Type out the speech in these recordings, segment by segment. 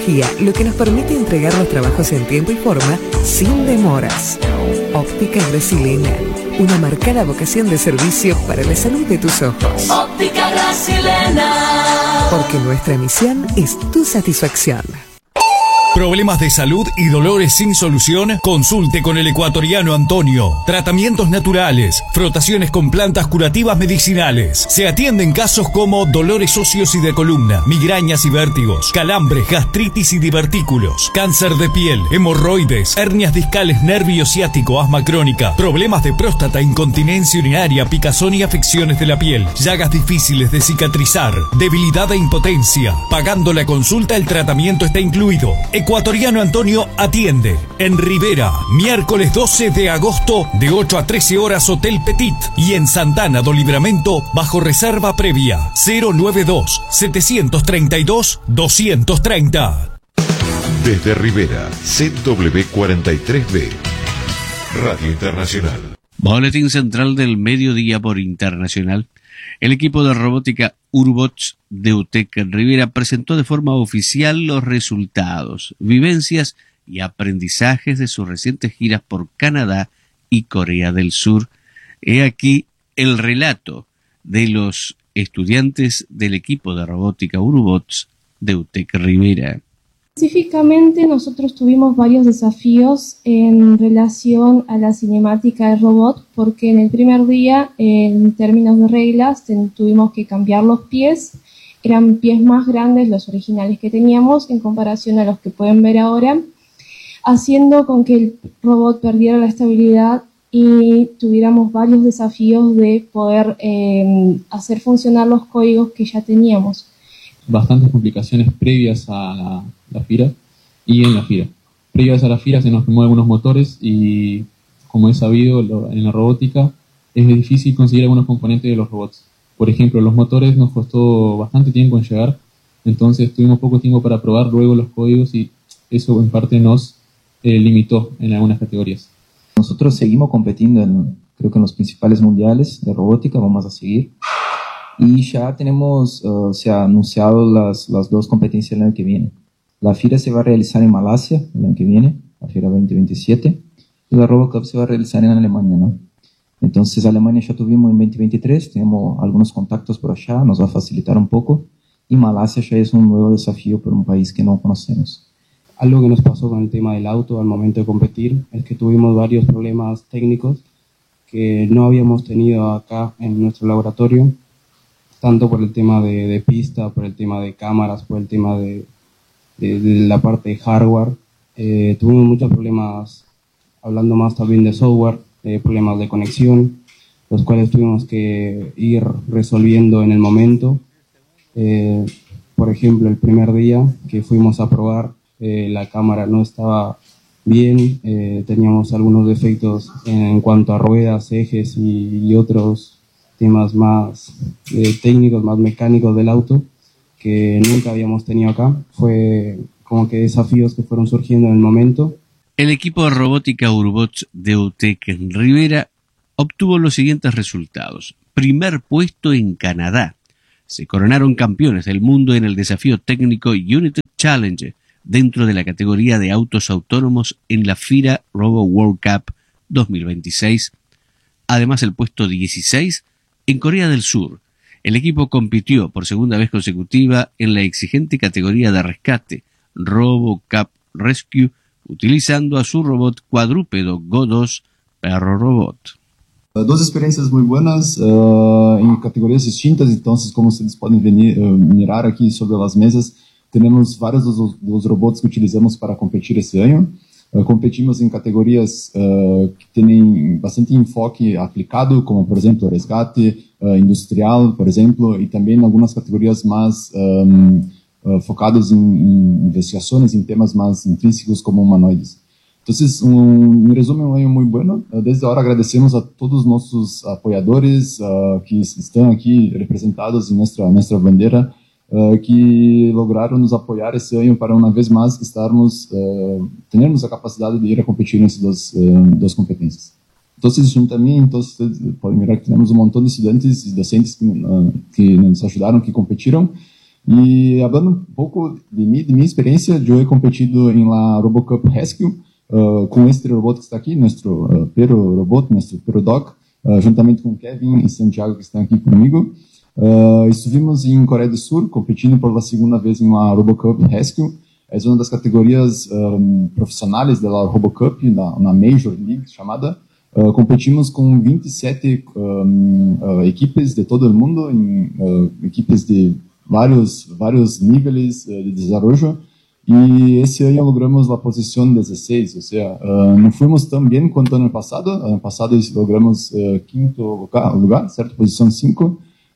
Lo que nos permite entregar los trabajos en tiempo y forma sin demoras. Óptica Brasilena, una marcada vocación de servicio para la salud de tus ojos. Óptica Brasilena. Porque nuestra misión es tu satisfacción. ¿Problemas de salud y dolores sin solución? Consulte con el ecuatoriano Antonio. Tratamientos naturales, frotaciones con plantas curativas medicinales. Se atienden casos como dolores óseos y de columna, migrañas y vértigos, calambres, gastritis y divertículos, cáncer de piel, hemorroides, hernias discales, nervio ciático, asma crónica, problemas de próstata, incontinencia urinaria, picazón y afecciones de la piel, llagas difíciles de cicatrizar, debilidad e impotencia. Pagando la consulta, el tratamiento está incluido. Ecuatoriano Antonio atiende en Rivera, miércoles 12 de agosto de 8 a 13 horas Hotel Petit, y en Santana do Livramento bajo reserva previa 092-732-230. Desde Rivera, ZW43B, Radio Internacional. Boletín central del mediodía por Internacional. El equipo de robótica Urbots de UTEC en Rivera presentó de forma oficial los resultados, vivencias y aprendizajes de sus recientes giras por Canadá y Corea del Sur. He aquí el relato de los estudiantes del equipo de robótica Urbots de UTEC Rivera. Específicamente nosotros tuvimos varios desafíos en relación a la cinemática del robot, porque en el primer día, en términos de reglas, tuvimos que cambiar los pies. Eran pies más grandes los originales que teníamos en comparación a los que pueden ver ahora, haciendo con que el robot perdiera la estabilidad y tuviéramos varios desafíos de poder hacer funcionar los códigos que ya teníamos. Bastantes complicaciones previas a la FIRA y en la FIRA. Previas a la FIRA se nos quemó algunos motores y, como es sabido, en la robótica es difícil conseguir algunos componentes de los robots. Por ejemplo, los motores nos costó bastante tiempo en llegar, entonces tuvimos poco tiempo para probar luego los códigos y eso en parte nos limitó en algunas categorías. Nosotros seguimos compitiendo creo que en los principales mundiales de robótica, vamos a seguir. Y ya tenemos, se han anunciado las dos competencias el año que viene. La FIRA se va a realizar en Malasia el año que viene, la FIRA 2027, y la RoboCup se va a realizar en Alemania, ¿no? Entonces, Alemania ya tuvimos en 2023, tenemos algunos contactos por allá, nos va a facilitar un poco, y Malasia ya es un nuevo desafío por un país que no conocemos. Algo que nos pasó con el tema del auto al momento de competir es que tuvimos varios problemas técnicos que no habíamos tenido acá en nuestro laboratorio, tanto por el tema de pista, por el tema de cámaras, por el tema de la parte de hardware. Tuvimos muchos problemas, hablando más también de software, problemas de conexión, los cuales tuvimos que ir resolviendo en el momento. Por ejemplo, el primer día que fuimos a probar, la cámara no estaba bien, teníamos algunos defectos en cuanto a ruedas, ejes y otros temas más técnicos, más mecánicos del auto, que nunca habíamos tenido acá. Fue como que desafíos que fueron surgiendo en el momento. El equipo de robótica Urbots de UTEC en Rivera obtuvo los siguientes resultados. Primer puesto en Canadá. Se coronaron campeones del mundo en el desafío técnico Unity Challenge dentro de la categoría de autos autónomos en la FIRA Robo World Cup 2026. Además, el puesto 16 en Corea del Sur. El equipo compitió por segunda vez consecutiva en la exigente categoría de rescate RoboCup Rescue, utilizando a su robot cuadrúpedo Go2 Perro Robot. Dos experiencias muy buenas en categorías distintas, entonces como ustedes pueden mirar aquí sobre las mesas, tenemos varios de los robots que utilizamos para competir este año. Competimos en categorías que tienen bastante enfoque aplicado, como por ejemplo resgate, industrial, por ejemplo, y también algunas categorías más focadas en investigaciones, en temas más intrínsecos como humanoides. Entonces, en resumen, un año muy bueno. Desde ahora agradecemos a todos nuestros apoyadores que están aquí representados en nuestra bandera, que lograron nos apoyar este año para una vez más tenermos la capacidad de ir a competir en estas dos competencias. Entonces, también, ustedes pueden mirar que tenemos un montón de estudiantes y docentes que nos ayudaron, que competieron, Y hablando un poco de mi experiencia, yo he competido en la RoboCup Rescue con este robot que está aquí, nuestro perro robot, nuestro perro dog, juntamente con Kevin y Santiago que están aquí conmigo. Estuvimos en Corea del Sur competindo por la segunda vez en la RoboCup Rescue. Es una de las categorías profesionales de la RoboCup, una Major League chamada. Competimos con 27 equipes de todo el mundo, equipes de varios niveles de desarrollo, y ese año logramos la posición 16, o sea, no fuimos tan bien cuanto el año pasado logramos quinto lugar, ¿cierto? Posición 5,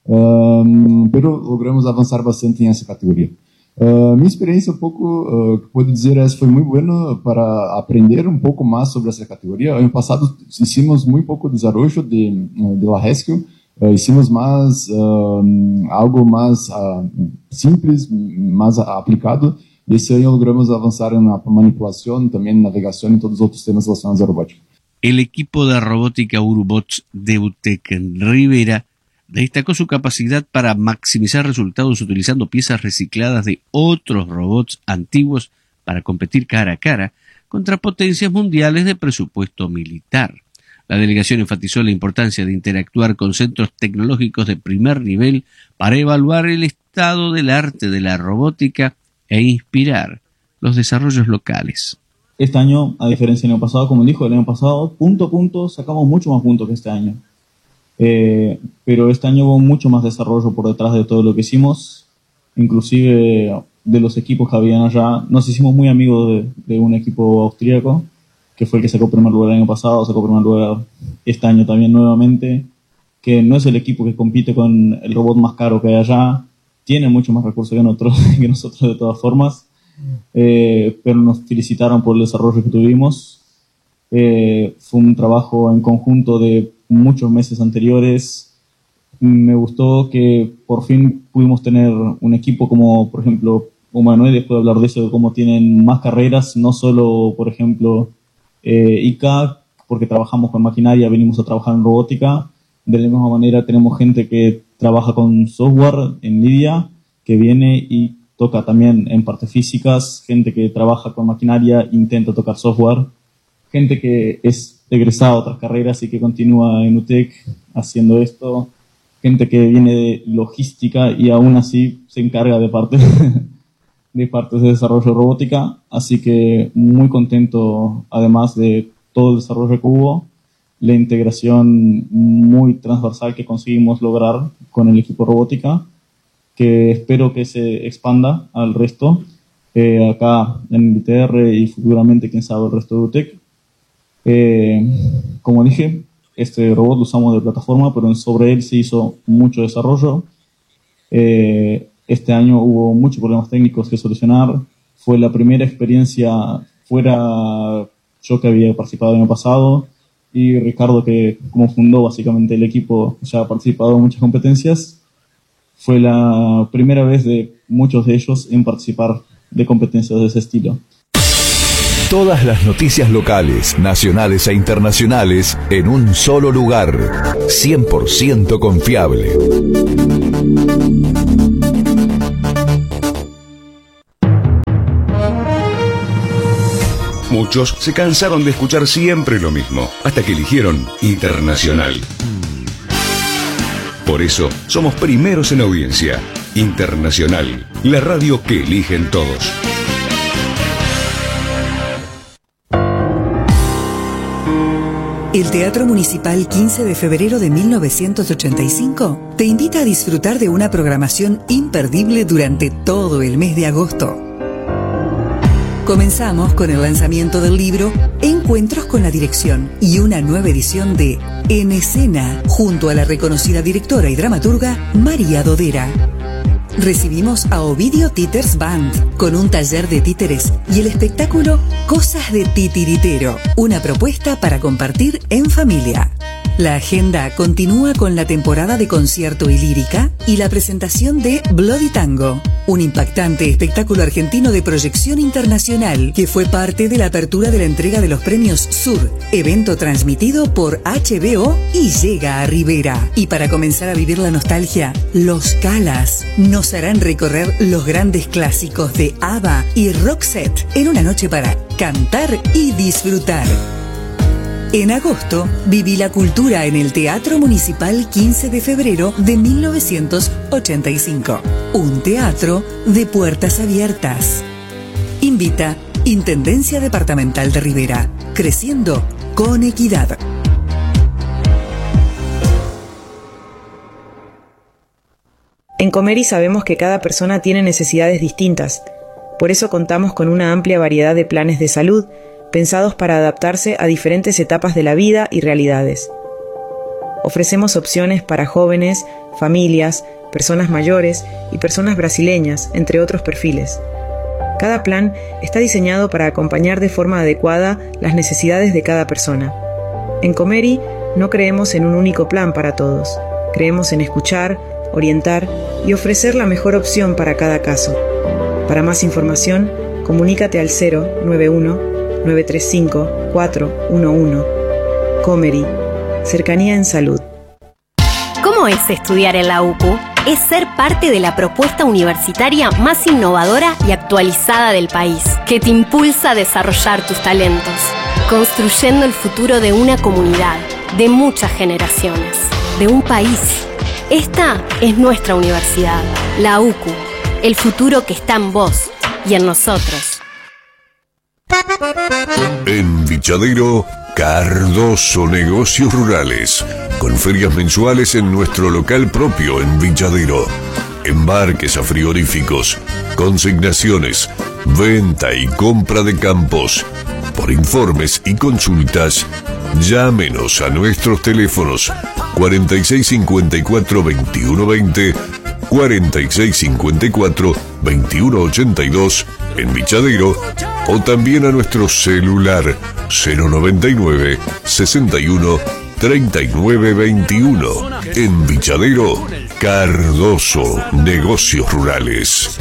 pero logramos avanzar bastante en esa categoría. Mi experiencia un poco, puedo decir, fue muy bueno para aprender un poco más sobre esa categoría. El año pasado hicimos muy poco desarrollo de la Rescue, hicimos más algo más simples, más aplicado, y ese año logramos avanzar en la manipulación, también navegación y todos los otros temas relacionados a robótica. El equipo de robótica Urobots de UTEC en Rivera destacó su capacidad para maximizar resultados utilizando piezas recicladas de otros robots antiguos para competir cara a cara contra potencias mundiales de presupuesto militar. La delegación enfatizó la importancia de interactuar con centros tecnológicos de primer nivel para evaluar el estado del arte de la robótica e inspirar los desarrollos locales. Este año, a diferencia del año pasado, como dijo, el año pasado, punto a punto, sacamos mucho más puntos que este año. Pero este año hubo mucho más desarrollo por detrás de todo lo que hicimos, inclusive de los equipos que habían allá. Nos hicimos muy amigos de un equipo austríaco, que fue el que sacó primer lugar el año pasado, sacó primer lugar este año también nuevamente, que no es el equipo que compite con el robot más caro que hay allá, tiene mucho más recursos que nosotros de todas formas, pero nos felicitaron por el desarrollo que tuvimos. Fue un trabajo en conjunto de muchos meses anteriores. Me gustó que por fin pudimos tener un equipo como, por ejemplo, Humanoides, puedo hablar de eso, de cómo tienen más carreras, no solo, por ejemplo, ICA, porque trabajamos con maquinaria, venimos a trabajar en robótica. De la misma manera tenemos gente que trabaja con software en Lidia, que viene y toca también en partes físicas, gente que trabaja con maquinaria, intenta tocar software, gente que es egresada a otras carreras y que continúa en UTEC haciendo esto, gente que viene de logística y aún así se encarga de partes de desarrollo de robótica, así que muy contento además de todo el desarrollo que hubo, la integración muy transversal que conseguimos lograr con el equipo robótica, que espero que se expanda al resto, acá en el ITR y futuramente, quién sabe, el resto de UTEC. Como dije, este robot lo usamos de plataforma, pero sobre él se hizo mucho desarrollo. Este año hubo muchos problemas técnicos que solucionar. Fue la primera experiencia fuera yo que había participado el año pasado, y Ricardo, que como fundó básicamente el equipo, ya ha participado en muchas competencias. Fue la primera vez de muchos de ellos en participar de competencias de ese estilo. Todas las noticias locales, nacionales e internacionales en un solo lugar. 100% confiable. Muchos se cansaron de escuchar siempre lo mismo, hasta que eligieron Internacional. Por eso, somos primeros en audiencia. Internacional, la radio que eligen todos. El Teatro Municipal 15 de febrero de 1985 te invita a disfrutar de una programación imperdible durante todo el mes de agosto. Comenzamos con el lanzamiento del libro Encuentros con la Dirección y una nueva edición de En Escena, junto a la reconocida directora y dramaturga María Dodera. Recibimos a Ovidio Titers Band con un taller de títeres y el espectáculo Cosas de Titiritero, una propuesta para compartir en familia. La agenda continúa con la temporada de concierto y lírica y la presentación de Bloody Tango, un impactante espectáculo argentino de proyección internacional que fue parte de la apertura de la entrega de los premios Sur, evento transmitido por HBO y llega a Rivera. Y para comenzar a vivir la nostalgia, Los Calas nos harán recorrer los grandes clásicos de ABBA y Roxette en una noche para cantar y disfrutar. En agosto, viví la cultura en el Teatro Municipal 15 de febrero de 1985. Un teatro de puertas abiertas. Invita Intendencia Departamental de Rivera. Creciendo con equidad. En Comeri sabemos que cada persona tiene necesidades distintas. Por eso contamos con una amplia variedad de planes de salud pensados para adaptarse a diferentes etapas de la vida y realidades. Ofrecemos opciones para jóvenes, familias, personas mayores y personas brasileñas, entre otros perfiles. Cada plan está diseñado para acompañar de forma adecuada las necesidades de cada persona. En Comeri no creemos en un único plan para todos. Creemos en escuchar, orientar y ofrecer la mejor opción para cada caso. Para más información, comunícate al 091-935-411. Comeri, cercanía en salud. ¿Cómo es estudiar en la UCU? Es ser parte de la propuesta universitaria más innovadora y actualizada del país, que te impulsa a desarrollar tus talentos, construyendo el futuro de una comunidad, de muchas generaciones, de un país. Esta es nuestra universidad, la UCU, el futuro que está en vos y en nosotros. En Vichadero, Cardoso Negocios Rurales, con ferias mensuales en nuestro local propio en Vichadero. Embarques a frigoríficos, consignaciones, venta y compra de campos. Por informes y consultas, llámenos a nuestros teléfonos 4654-2120, 4654-2182 en Vichadero, o también a nuestro celular 099 61 39 21. En Vichadero, Cardoso Negocios Rurales.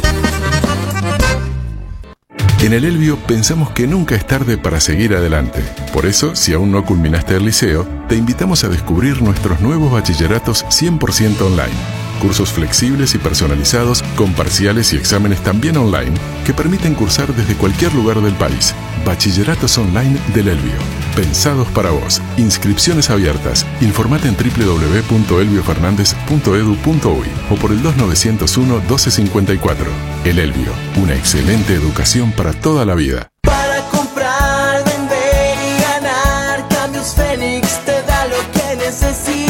En el Elvio pensamos que nunca es tarde para seguir adelante. Por eso, si aún no culminaste el liceo, te invitamos a descubrir nuestros nuevos bachilleratos 100% online. Cursos flexibles y personalizados, con parciales y exámenes también online, que permiten cursar desde cualquier lugar del país. Bachilleratos online del Elvio. Pensados para vos. Inscripciones abiertas. Informate en www.elviofernandez.edu.uy o por el 2901-1254. El Elvio. Una excelente educación para toda la vida. Para comprar, vender y ganar, Cambios Fénix te da lo que necesitas.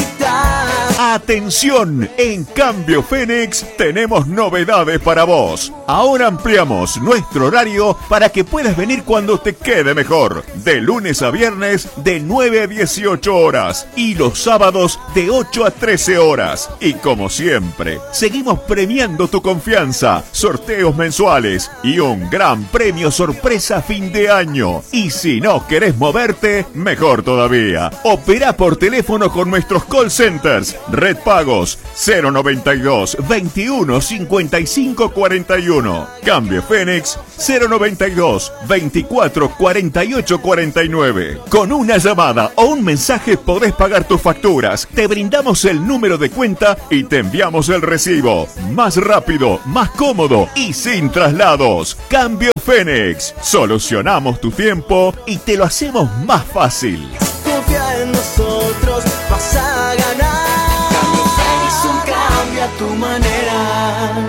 ¡Atención! En Cambio Fénix tenemos novedades para vos. Ahora ampliamos nuestro horario para que puedas venir cuando te quede mejor. De lunes a viernes de 9 a 18 horas y los sábados de 8 a 13 horas. Y como siempre, seguimos premiando tu confianza, sorteos mensuales y un gran premio sorpresa a fin de año. Y si no querés moverte, mejor todavía. Opera por teléfono con nuestros call centers. Red Pagos 092 21 55 41. Cambio Fénix 092 24 48 49. Con una llamada o un mensaje podés pagar tus facturas. Te brindamos el número de cuenta y te enviamos el recibo. Más rápido, más cómodo y sin traslados. Cambio Fénix. Solucionamos tu tiempo y te lo hacemos más fácil. Confía en nosotros, vas a ganar. Cambio Fénix, un cambio a tu manera.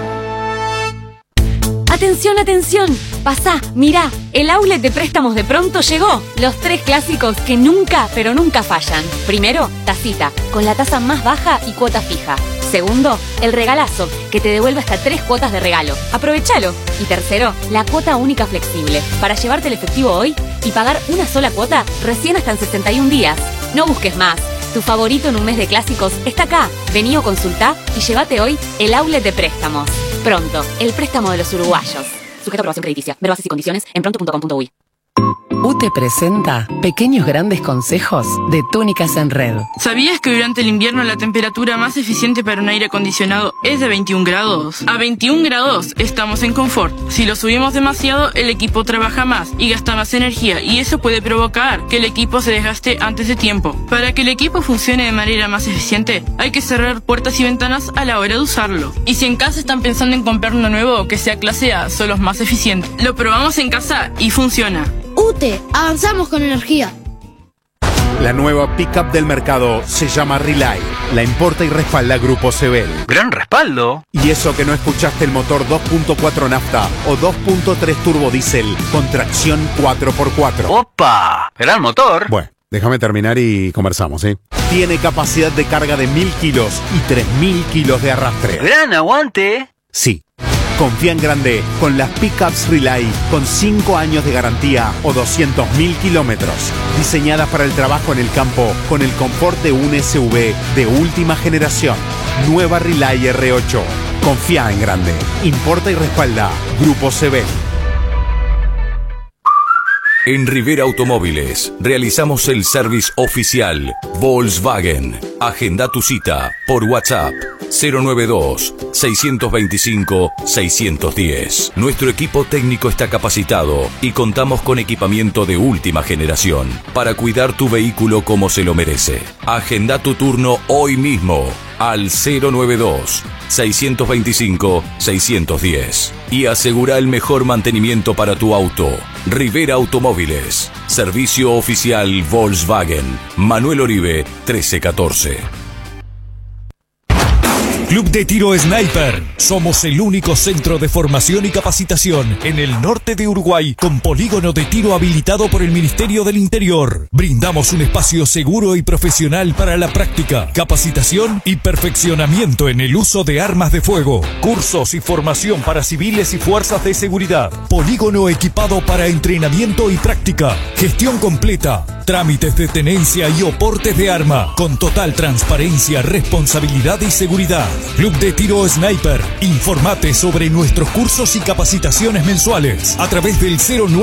¡Atención, atención! Pasá, mirá, el outlet de préstamos de Pronto llegó. Los 3 clásicos que nunca, pero nunca fallan. Primero, tacita, con la tasa más baja y cuota fija. Segundo, el regalazo, que te devuelve hasta 3 cuotas de regalo. Aprovechalo. Y tercero, la cuota única flexible, para llevarte el efectivo hoy y pagar una sola cuota recién hasta en 61 días. No busques más. Tu favorito en un mes de clásicos está acá. Vení o consultá y llévate hoy el outlet de préstamos. Pronto, el préstamo de los uruguayos. Sujeto a aprobación crediticia. Ver bases y condiciones en pronto.com.uy. UTE presenta Pequeños Grandes Consejos de Túnicas en Red. ¿Sabías que durante el invierno la temperatura más eficiente para un aire acondicionado es de 21 grados? A 21 grados estamos en confort. Si lo subimos demasiado, el equipo trabaja más y gasta más energía, y eso puede provocar que el equipo se desgaste antes de tiempo. Para que el equipo funcione de manera más eficiente, hay que cerrar puertas y ventanas a la hora de usarlo. Y si en casa están pensando en comprar uno nuevo que sea clase A, son los más eficientes. Lo probamos en casa y funciona. UTE, avanzamos con energía. La nueva pickup del mercado se llama Relay. La importa y respalda Grupo Sebel. ¡Gran respaldo! Y eso que no escuchaste el motor 2.4 nafta o 2.3 turbo diésel con tracción 4x4. ¡Opa! ¡Gran motor! Bueno, déjame terminar y conversamos, ¿eh? Tiene capacidad de carga de 1000 kilos y 3000 kilos de arrastre. ¡Gran aguante! Sí. Confía en grande con las pickups Relay con 5 años de garantía o 200.000 kilómetros. Diseñadas para el trabajo en el campo con el confort de un SUV de última generación. Nueva Relay R8. Confía en grande. Importa y respalda Grupo Sebel. En Rivera Automóviles realizamos el service oficial Volkswagen. Agenda tu cita por WhatsApp 092-625-610. Nuestro equipo técnico está capacitado y contamos con equipamiento de última generación para cuidar tu vehículo como se lo merece. Agenda tu turno hoy mismo al 092-625-610 y asegura el mejor mantenimiento para tu auto. Rivera Automóviles, servicio oficial Volkswagen. Manuel Oribe, 1314. Club de Tiro Sniper. Somos el único centro de formación y capacitación en el norte de Uruguay con polígono de tiro habilitado por el Ministerio del Interior. Brindamos un espacio seguro y profesional para la práctica, capacitación y perfeccionamiento en el uso de armas de fuego. Cursos y formación para civiles y fuerzas de seguridad. Polígono equipado para entrenamiento y práctica. Gestión completa. Trámites de tenencia y oportes de arma con total transparencia, responsabilidad y seguridad. Club de Tiro Sniper. Informate sobre nuestros cursos y capacitaciones mensuales a través del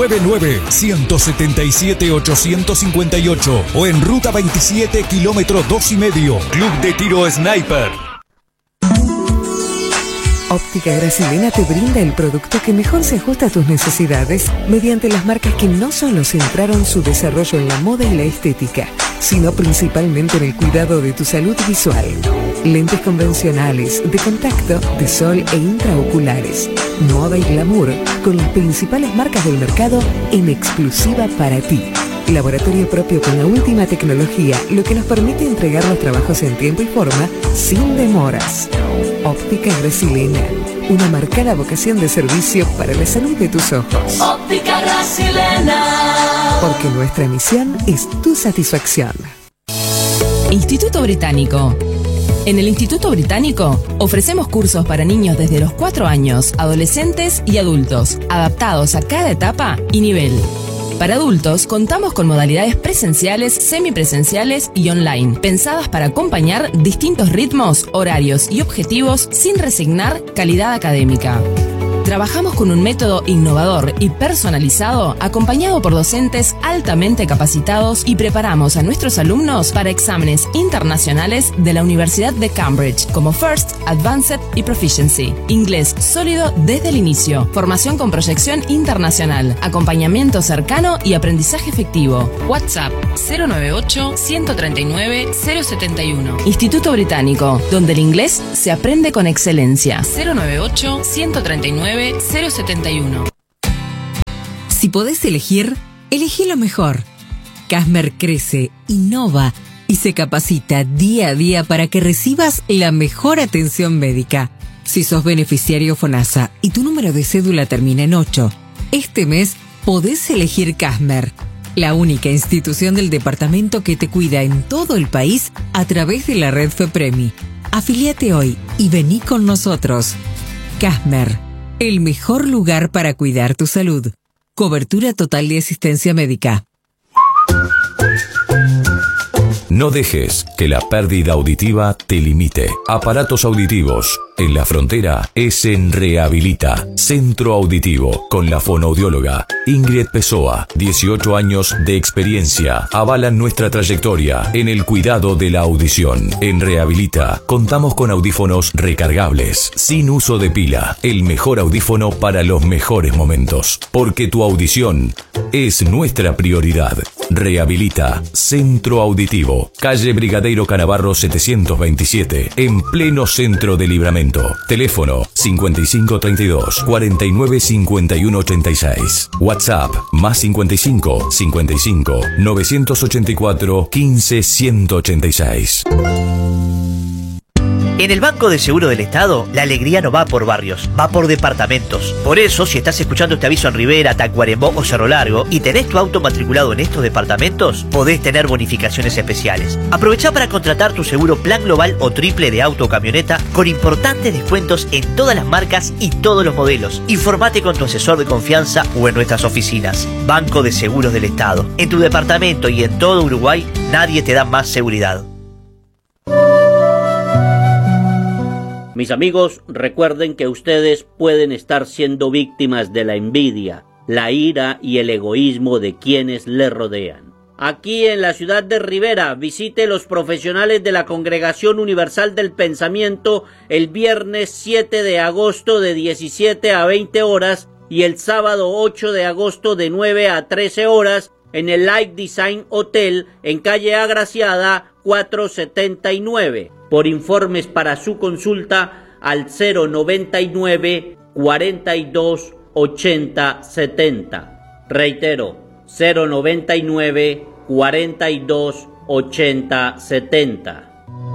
099-177-858 o en Ruta 27, kilómetro 2,5. Club de Tiro Sniper. Óptica Gracilena te brinda el producto que mejor se ajusta a tus necesidades mediante las marcas que no solo centraron su desarrollo en la moda y la estética, sino principalmente en el cuidado de tu salud visual. Lentes convencionales, de contacto, de sol e intraoculares. Moda y glamour con las principales marcas del mercado en exclusiva para ti. Laboratorio propio con la última tecnología, lo que nos permite entregar los trabajos en tiempo y forma sin demoras. Óptica Gracilena, una marcada vocación de servicio para la salud de tus ojos. Óptica Gracilena. Porque nuestra misión es tu satisfacción. Instituto Británico. En el Instituto Británico ofrecemos cursos para niños desde los 4 años, adolescentes y adultos, adaptados a cada etapa y nivel. Para adultos, contamos con modalidades presenciales, semipresenciales y online, pensadas para acompañar distintos ritmos, horarios y objetivos sin resignar calidad académica. Trabajamos con un método innovador y personalizado, acompañado por docentes altamente capacitados, y preparamos a nuestros alumnos para exámenes internacionales de la Universidad de Cambridge, como First, Advanced y Proficiency. Inglés sólido desde el inicio, formación con proyección internacional, acompañamiento cercano y aprendizaje efectivo. WhatsApp 098-139-071. Instituto Británico, donde el inglés se aprende con excelencia. 098-139-071. Si podés elegir, elegí lo mejor. Casmer crece, innova y se capacita día a día para que recibas la mejor atención médica. Si sos beneficiario FONASA y tu número de cédula termina en 8, este mes podés elegir Casmer, la única institución del departamento que te cuida en todo el país a través de la red FEPREMI. Afiliate hoy y vení con nosotros. Casmer, el mejor lugar para cuidar tu salud. Cobertura total de asistencia médica. No dejes que la pérdida auditiva te limite. Aparatos auditivos en la frontera es en Rehabilita, Centro Auditivo, con la fonoaudióloga Ingrid Pessoa. 18 años de experiencia avalan nuestra trayectoria en el cuidado de la audición. En Rehabilita contamos con audífonos recargables, sin uso de pila, el mejor audífono para los mejores momentos, porque tu audición es nuestra prioridad. Rehabilita, Centro Auditivo, calle Brigadeiro Canavarro 727, en pleno centro de Libramento. Teléfono 5532 49 51 86. WhatsApp más 55 55 984 15 186. En el Banco de Seguro del Estado, la alegría no va por barrios, va por departamentos. Por eso, si estás escuchando este aviso en Rivera, Tacuarembó o Cerro Largo y tenés tu auto matriculado en estos departamentos, podés tener bonificaciones especiales. Aprovechá para contratar tu seguro plan global o triple de auto o camioneta con importantes descuentos en todas las marcas y todos los modelos. Informate con tu asesor de confianza o en nuestras oficinas. Banco de Seguros del Estado. En tu departamento y en todo Uruguay, nadie te da más seguridad. Mis amigos, recuerden que ustedes pueden estar siendo víctimas de la envidia, la ira y el egoísmo de quienes le rodean. Aquí en la ciudad de Rivera, visite los profesionales de la Congregación Universal del Pensamiento el viernes 7 de agosto de 17 a 20 horas y el sábado 8 de agosto de 9 a 13 horas en el Light Design Hotel en calle Agraciada 479. Por informes para su consulta al 099 42 80 70. Reitero, 099 42 80 70.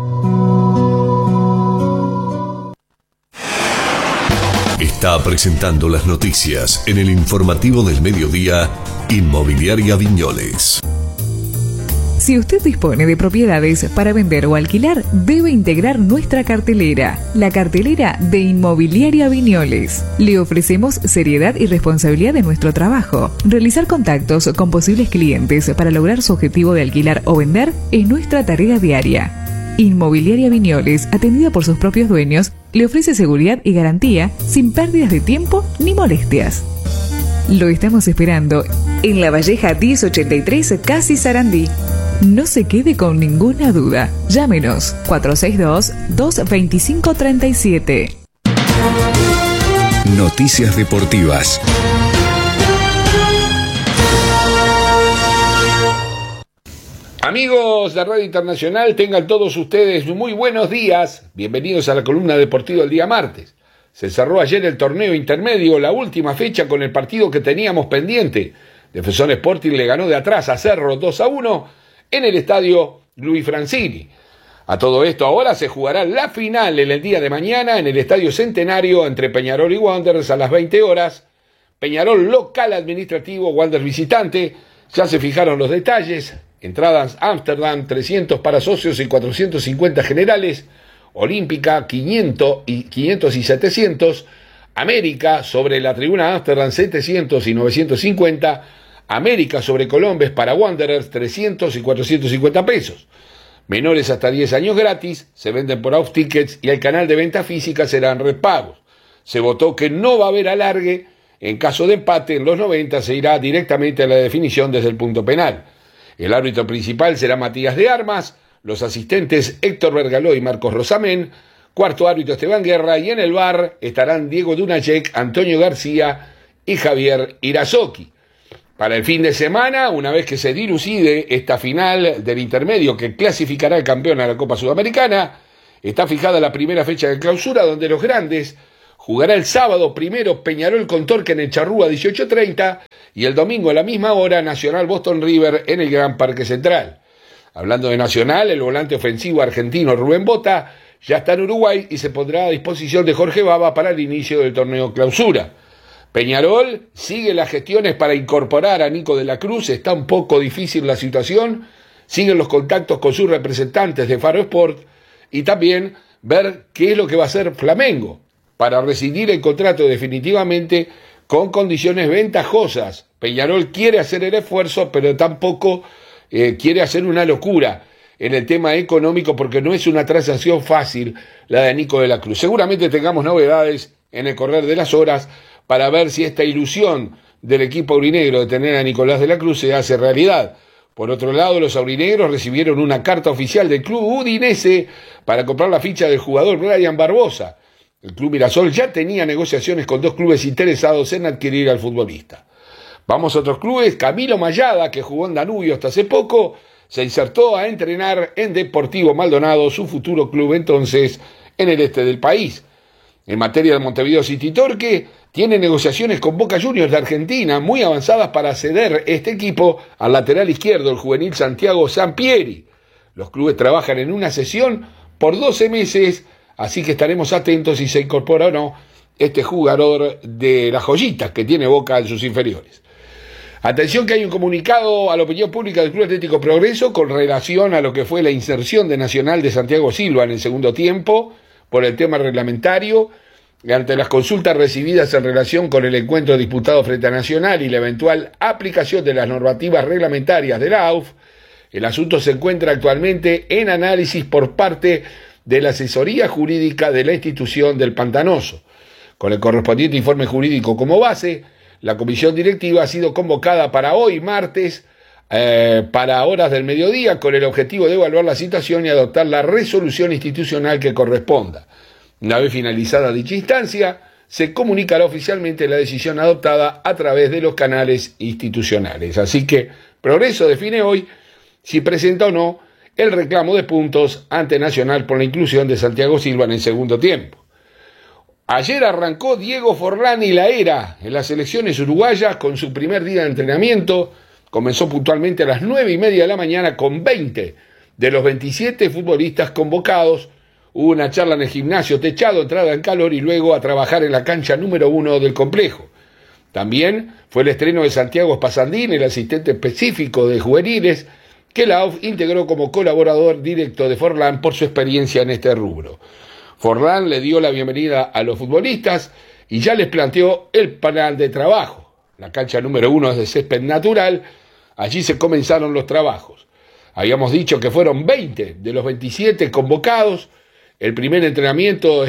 Está presentando las noticias en el informativo del mediodía, Inmobiliaria Viñoles. Si usted dispone de propiedades para vender o alquilar, debe integrar nuestra cartelera, la cartelera de Inmobiliaria Viñoles. Le ofrecemos seriedad y responsabilidad en nuestro trabajo. Realizar contactos con posibles clientes para lograr su objetivo de alquilar o vender es nuestra tarea diaria. Inmobiliaria Viñoles, atendida por sus propios dueños, le ofrece seguridad y garantía sin pérdidas de tiempo ni molestias. Lo estamos esperando en La Valleja 1083, Casi Sarandí. No se quede con ninguna duda. Llámenos 462-225-37. Noticias deportivas. Amigos de Radio Internacional, tengan todos ustedes muy buenos días. Bienvenidos a la columna deportiva del día martes. Se cerró ayer el torneo intermedio, la última fecha con el partido que teníamos pendiente. Defensor Sporting le ganó de atrás a Cerro 2-1 en el estadio Luis Francini. A todo esto ahora se jugará la final en el día de mañana en el estadio Centenario entre Peñarol y Wanderers a las 20 horas. Peñarol local administrativo, Wanderers visitante. Ya se fijaron los detalles. Entradas Ámsterdam, 300 para socios y 450 generales. Olímpica, 500 y 700. América sobre la tribuna Ámsterdam, 700 y 950. América sobre Colombes para Wanderers, 300 y 450 pesos. Menores hasta 10 años gratis, se venden por off tickets y al canal de venta física serán repagos. Se votó que no va a haber alargue. En caso de empate en los 90 se irá directamente a la definición desde el punto penal. El árbitro principal será Matías de Armas, los asistentes Héctor Bergaló y Marcos Rosamén, cuarto árbitro Esteban Guerra y en el VAR estarán Diego Dunayek, Antonio García y Javier Irazoki. Para el fin de semana, una vez que se dilucide esta final del intermedio que clasificará al campeón a la Copa Sudamericana, está fijada la primera fecha de clausura donde los grandes jugará el sábado primero Peñarol con Torque en el Charrúa 18:30 y el domingo a la misma hora Nacional Boston River en el Gran Parque Central. Hablando de Nacional, el volante ofensivo argentino Rubén Bota ya está en Uruguay y se pondrá a disposición de Jorge Baba para el inicio del torneo clausura. Peñarol sigue las gestiones para incorporar a Nico de la Cruz, está un poco difícil la situación, siguen los contactos con sus representantes de Faro Sport y también ver qué es lo que va a hacer Flamengo para rescindir el contrato definitivamente con condiciones ventajosas. Peñarol quiere hacer el esfuerzo, pero tampoco quiere hacer una locura. en el tema económico, porque no es una transacción fácil la de Nico de la Cruz. Seguramente tengamos novedades en el correr de las horas para ver si esta ilusión del equipo aurinegro de tener a Nicolás de la Cruz se hace realidad. Por otro lado, los aurinegros recibieron una carta oficial del club Udinese para comprar la ficha del jugador Brian Barbosa. El club Mirasol ya tenía negociaciones con 2 clubes interesados en adquirir al futbolista. Vamos a otros clubes. Camilo Mayada, que jugó en Danubio hasta hace poco, se insertó a entrenar en Deportivo Maldonado, su futuro club entonces en el este del país. En materia de Montevideo City Torque, tiene negociaciones con Boca Juniors de Argentina muy avanzadas para ceder este equipo al lateral izquierdo, el juvenil Santiago Sampieri. Los clubes trabajan en una sesión por 12 meses, así que estaremos atentos si se incorpora o no este jugador de las joyitas que tiene Boca en sus inferiores. Atención que hay un comunicado a la opinión pública del Club Atlético Progreso con relación a lo que fue la inserción de Nacional de Santiago Silva en el segundo tiempo por el tema reglamentario. Ante las consultas recibidas en relación con el encuentro disputado frente a Nacional y la eventual aplicación de las normativas reglamentarias de la AUF, el asunto se encuentra actualmente en análisis por parte de la asesoría jurídica de la institución del Pantanoso. Con el correspondiente informe jurídico como base, la comisión directiva ha sido convocada para hoy, martes, para horas del mediodía, con el objetivo de evaluar la situación y adoptar la resolución institucional que corresponda. Una vez finalizada dicha instancia, se comunicará oficialmente la decisión adoptada a través de los canales institucionales. Así que Progreso define hoy si presenta o no el reclamo de puntos ante Nacional por la inclusión de Santiago Silva en el segundo tiempo. Ayer arrancó Diego Forlán y la era en las selecciones uruguayas con su primer día de entrenamiento. Comenzó puntualmente a las 9:30 de la mañana con 20 de los 27 futbolistas convocados. Hubo una charla en el gimnasio techado, entrada en calor y luego a trabajar en la cancha número 1 del complejo. También fue el estreno de Santiago Spasandín, el asistente específico de juveniles, que la AUF integró como colaborador directo de Forlán por su experiencia en este rubro. Forlán le dio la bienvenida a los futbolistas y ya les planteó el plan de trabajo. La cancha número 1 es de césped natural, allí se comenzaron los trabajos. Habíamos dicho que fueron 20 de los 27 convocados. El primer entrenamiento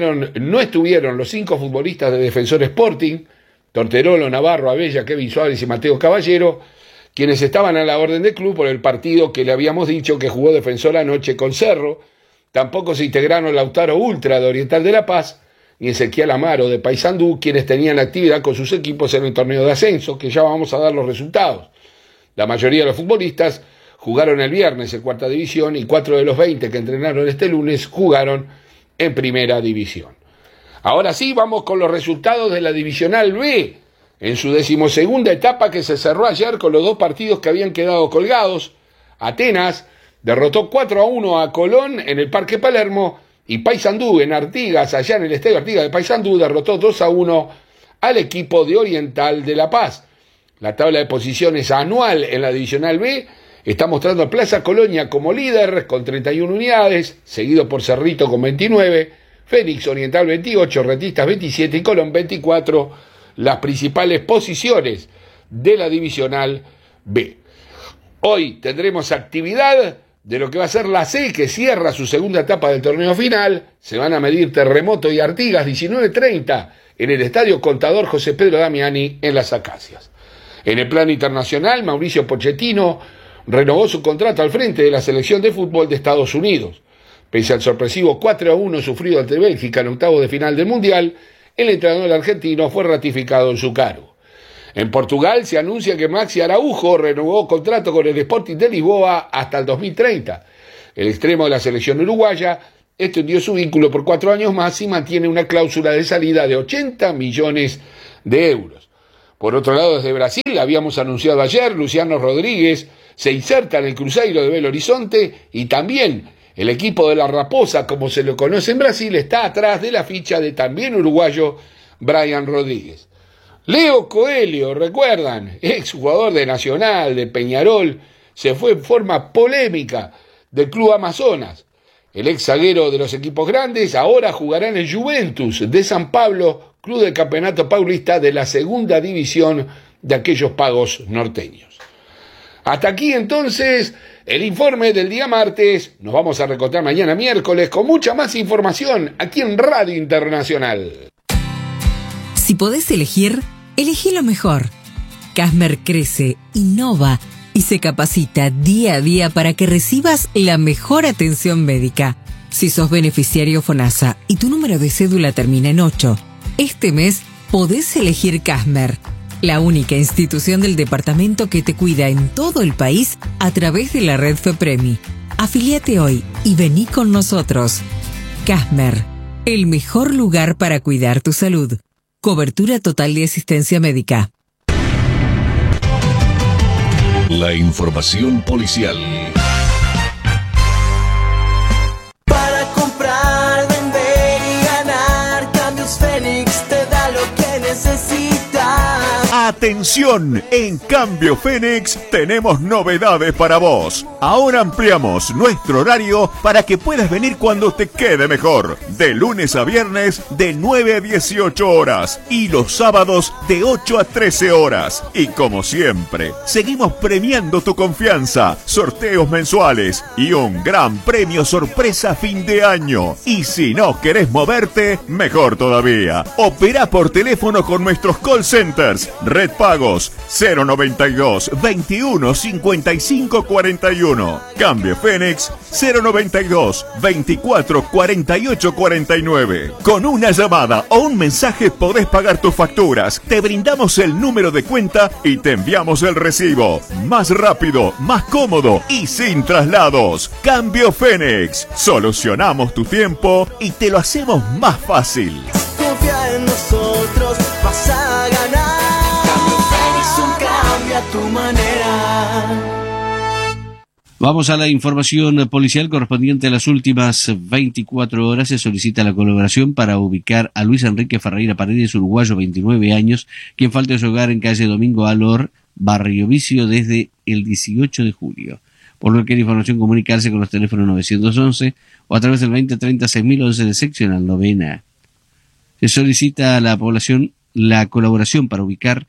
no estuvieron los 5 futbolistas de Defensor Sporting, Torterolo, Navarro, Abella, Kevin Suárez y Mateo Caballero, quienes estaban a la orden del club por el partido que le habíamos dicho que jugó Defensor anoche con Cerro. Tampoco se integraron Lautaro Ultra de Oriental de La Paz ni Ezequiel Amaro de Paysandú, quienes tenían actividad con sus equipos en el torneo de ascenso, que ya vamos a dar los resultados. La mayoría de los futbolistas jugaron el viernes en cuarta división y 4 de los 20 que entrenaron este lunes jugaron en primera división. Ahora sí, vamos con los resultados de la Divisional B, en su 12ª etapa que se cerró ayer con los 2 partidos que habían quedado colgados. Atenas derrotó 4-1 a Colón en el Parque Palermo y Paysandú en Artigas, allá en el Estadio Artigas de Paysandú, derrotó 2-1 al equipo de Oriental de La Paz. La tabla de posiciones anual en la Divisional B está mostrando a Plaza Colonia como líder con 31 unidades, seguido por Cerrito con 29, Fénix Oriental 28, Rentistas 27 y Colón 24, las principales posiciones de la Divisional B. Hoy tendremos actividad de lo que va a ser la C, que cierra su segunda etapa del torneo final. Se van a medir Terremoto y Artigas 19:30 en el Estadio Contador José Pedro Damiani en Las Acacias. En el plano internacional, Mauricio Pochettino renovó su contrato al frente de la selección de fútbol de Estados Unidos. Pese al sorpresivo 4-1 sufrido ante Bélgica en octavos de final del Mundial, el entrenador argentino fue ratificado en su cargo. En Portugal se anuncia que Maxi Araujo renovó contrato con el Sporting de Lisboa hasta el 2030. El extremo de la selección uruguaya extendió su vínculo por 4 años más y mantiene una cláusula de salida de 80 millones de euros. Por otro lado, desde Brasil, habíamos anunciado ayer, Luciano Rodríguez se inserta en el Cruzeiro de Belo Horizonte y también el equipo de la Raposa, como se lo conoce en Brasil, está atrás de la ficha de también uruguayo Brian Rodríguez. Leo Coelho, recuerdan, exjugador de Nacional, de Peñarol, se fue en forma polémica del Club Amazonas. El ex zaguero de los equipos grandes ahora jugará en el Juventus de San Pablo, club del Campeonato Paulista de la segunda división de aquellos pagos norteños. Hasta aquí entonces el informe del día martes. Nos vamos a reencontrar mañana miércoles con mucha más información aquí en Radio Internacional. Si podés elegir, elegí lo mejor. Casmer crece, innova y se capacita día a día para que recibas la mejor atención médica. Si sos beneficiario FONASA y tu número de cédula termina en 8, este mes podés elegir Casmer, la única institución del departamento que te cuida en todo el país a través de la red FEPREMI. Afiliate hoy y vení con nosotros. Casmer, el mejor lugar para cuidar tu salud. Cobertura total de asistencia médica. La información policial. Para comprar, vender y ganar, Cambios Fénix te da lo que necesitas. Atención, en Cambio Fénix tenemos novedades para vos. Ahora ampliamos nuestro horario para que puedas venir cuando te quede mejor. De lunes a viernes de 9 a 18 horas y los sábados de 8 a 13 horas. Y como siempre, seguimos premiando tu confianza, sorteos mensuales y un gran premio sorpresa a fin de año. Y si no querés moverte, mejor todavía. Opera por teléfono con nuestros call centers. Red Pagos 092 21 55 41. Cambio Fénix 092 24 48 49. Con una llamada o un mensaje podés pagar tus facturas. Te brindamos el número de cuenta y te enviamos el recibo. Más rápido, más cómodo y sin traslados. Cambio Fénix. Solucionamos tu tiempo y te lo hacemos más fácil. Confía en nosotros, vas a ganar. Cambia tu manera. Vamos a la información policial correspondiente a las últimas 24 horas. Se solicita la colaboración para ubicar a Luis Enrique Ferreira Paredes, uruguayo, 29 años, quien falta de su hogar en calle Domingo Alor, Barrio Vicio, desde el 18 de julio. Por lo que quiere información, comunicarse con los teléfonos 911 o a través del 2030 6011 de seccional novena. Se solicita a la población la colaboración para ubicar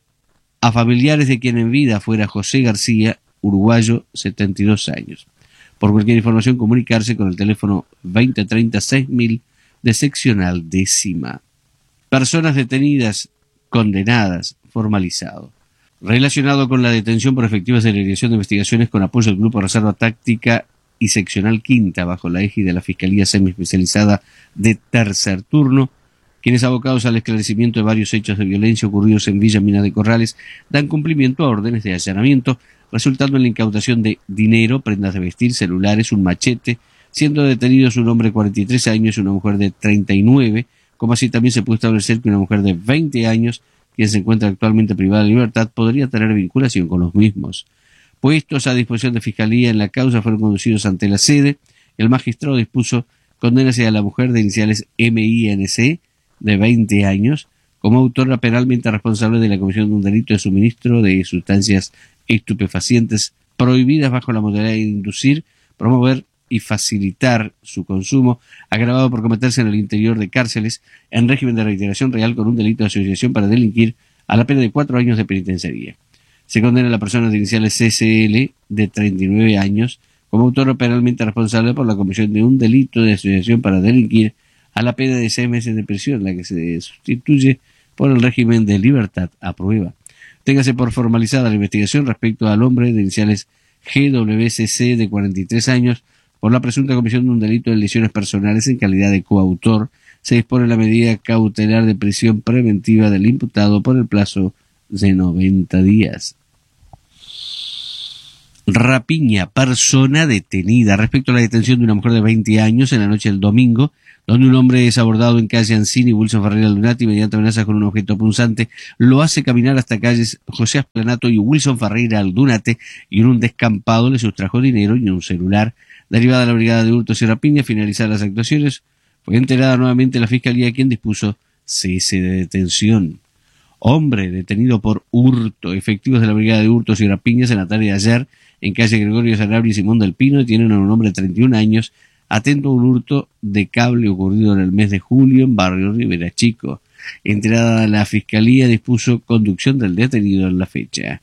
a familiares de quien en vida fuera José García, uruguayo, 72 años. Por cualquier información, comunicarse con el teléfono 2030 6000 de seccional décima. Personas detenidas, condenadas, formalizado. Relacionado con la detención por efectivas de la Dirección de Investigaciones con apoyo del Grupo Reserva Táctica y Seccional Quinta, bajo la égida de la Fiscalía Semiespecializada de Tercer Turno, quienes, abocados al esclarecimiento de varios hechos de violencia ocurridos en Villa Mina de Corrales, dan cumplimiento a órdenes de allanamiento, resultando en la incautación de dinero, prendas de vestir, celulares, un machete, siendo detenidos un hombre de 43 años y una mujer de 39, como así también se puede establecer que una mujer de 20 años, quien se encuentra actualmente privada de libertad, podría tener vinculación con los mismos. Puestos a disposición de Fiscalía en la causa, fueron conducidos ante la sede. El magistrado dispuso condenas a la mujer de iniciales MINC, de 20 años, como autora penalmente responsable de la comisión de un delito de suministro de sustancias estupefacientes prohibidas bajo la modalidad de inducir, promover y facilitar su consumo, agravado por cometerse en el interior de cárceles en régimen de reiteración real con un delito de asociación para delinquir, a la pena de 4 años de penitenciaría. Se condena a la persona de iniciales CCL, de 39 años, como autora penalmente responsable por la comisión de un delito de asociación para delinquir, a la pena de 6 meses de prisión, la que se sustituye por el régimen de libertad a prueba. Téngase por formalizada la investigación respecto al hombre de iniciales GWCC, de 43 años, por la presunta comisión de un delito de lesiones personales en calidad de coautor. Se dispone la medida cautelar de prisión preventiva del imputado por el plazo de 90 días. Rapiña, persona detenida. Respecto a la detención de una mujer de 20 años en la noche del domingo, donde un hombre es abordado en calle Ancini y Wilson Ferreira Aldunate mediante amenazas con un objeto punzante, lo hace caminar hasta calles José Asplanato y Wilson Ferreira Aldunate, y en un descampado le sustrajo dinero y un celular. Derivada la brigada de hurtos y rapiña, finalizadas las actuaciones, fue enterada nuevamente la Fiscalía, quien dispuso cese de detención. Hombre detenido por hurto. Efectivos de la brigada de hurtos y rapiñas en la tarde de ayer, en calle Gregorio Sanabria y Simón del Pino, detienen a un hombre de 31 años, atento a un hurto de cable ocurrido en el mes de julio en barrio Rivera Chico. Enterada la Fiscalía, dispuso conducción del detenido en la fecha.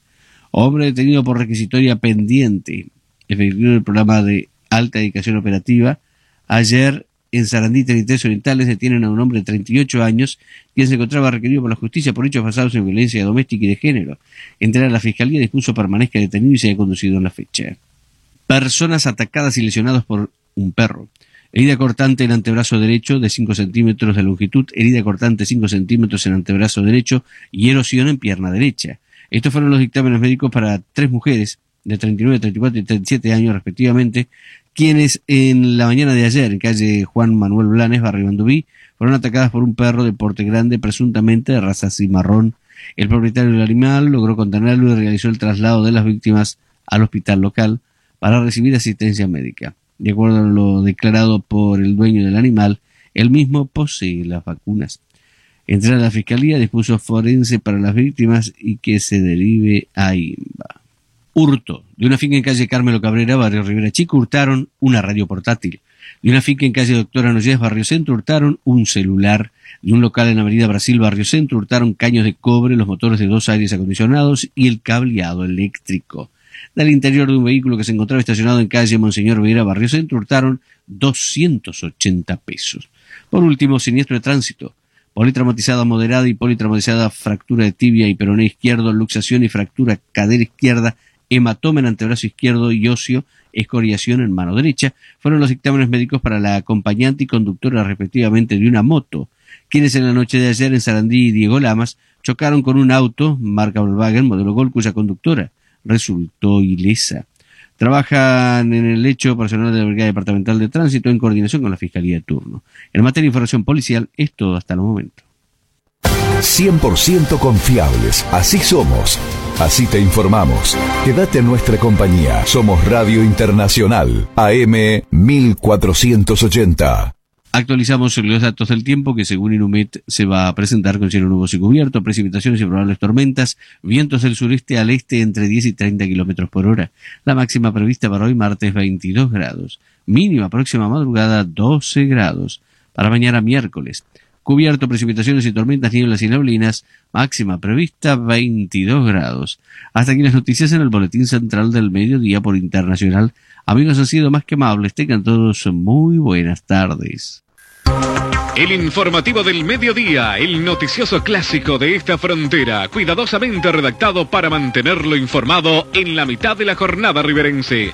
Hombre detenido por requisitoria pendiente. Efectivo el programa de alta dedicación operativa. Ayer en Sarandí 33 Orientales detienen a un hombre de 38 años quien se encontraba requerido por la justicia por hechos basados en violencia doméstica y de género. Entrega la fiscalía dispuso permanezca detenido y se haya conducido en la fecha. Personas atacadas y lesionadas por un perro. Herida cortante en antebrazo derecho de 5 centímetros de longitud, herida cortante 5 centímetros en antebrazo derecho y erosión en pierna derecha. Estos fueron los dictámenes médicos para 3 mujeres de 39, 34 y 37 años respectivamente, quienes en la mañana de ayer, en calle Juan Manuel Blanes, barrio Bandubí, fueron atacadas por un perro de porte grande, presuntamente de raza cimarrón. El propietario del animal logró contenerlo y realizó el traslado de las víctimas al hospital local para recibir asistencia médica. De acuerdo a lo declarado por el dueño del animal, él mismo posee las vacunas. Entrega la fiscalía, dispuso forense para las víctimas y que se derive a INBA. Hurto. De una finca en calle Carmelo Cabrera, barrio Rivera Chico, hurtaron una radio portátil. De una finca en calle Doctora Noyes, barrio Centro, hurtaron un celular. De un local en avenida Brasil, barrio Centro, hurtaron caños de cobre, los motores de 2 aires acondicionados y el cableado eléctrico. Del interior de un vehículo que se encontraba estacionado en calle Monseñor Vera, barrio Centro, hurtaron 280 pesos. Por último, siniestro de tránsito. Politraumatizada moderada y politraumatizada, fractura de tibia y peroné izquierdo, luxación y fractura cadera izquierda, hematoma en antebrazo izquierdo y óseo, escoriación en mano derecha, fueron los dictámenes médicos para la acompañante y conductora respectivamente de una moto, quienes en la noche de ayer en Sarandí y Diego Lamas chocaron con un auto, marca Volkswagen, modelo Gol, cuya conductora resultó ilesa. Trabajan en el hecho personal de la Brigada Departamental de Tránsito en coordinación con la Fiscalía de turno. En materia de información policial es todo hasta el momento. 100% confiables, así somos. Así te informamos. Quédate en nuestra compañía. Somos Radio Internacional, AM 1480. Actualizamos los datos del tiempo que según Inumet se va a presentar con cielo nuboso y cubierto, precipitaciones y probables tormentas, vientos del sureste al este entre 10 y 30 kilómetros por hora. La máxima prevista para hoy martes 22 grados. Mínima próxima madrugada 12 grados. Para mañana miércoles. Cubierto, precipitaciones y tormentas, nieblas y neblinas, máxima prevista 22 grados. Hasta aquí las noticias en el Boletín Central del Mediodía por Internacional. Amigos, han sido más que amables. Tengan todos muy buenas tardes. El informativo del mediodía, el noticioso clásico de esta frontera, cuidadosamente redactado para mantenerlo informado en la mitad de la jornada riverense.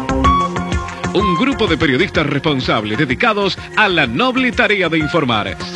Un grupo de periodistas responsables dedicados a la noble tarea de informar.